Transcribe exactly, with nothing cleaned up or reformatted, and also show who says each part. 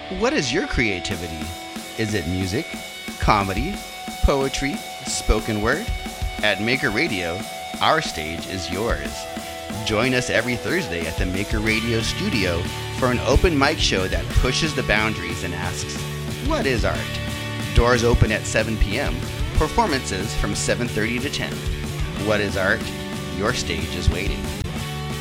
Speaker 1: What is your creativity? Is it music, comedy, poetry, spoken word? At Maker Radio, our stage is yours. Join us every Thursday at the Maker Radio studio for an open mic show that pushes the boundaries and asks, what is art? Doors open at seven p.m., performances from seven thirty to ten. What is art? Your stage is waiting.